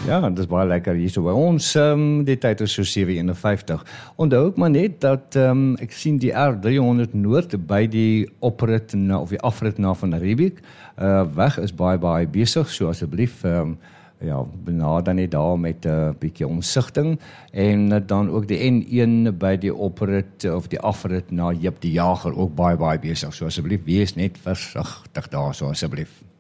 Ja, dit is baie lekker hier so by ons. Die tyd is so 7:51. Onthou ook maar net dat ek sien die R300 Noord by die oprit na, of die afrit na van Riebeek weg is baie besig, so asseblief benader net daar met 'n bietjie omsigting en dan ook die N1 by die oprit of die afrit na Jip die Jager ook baie besig, so asseblief wees net versigtig daar, so asseblief.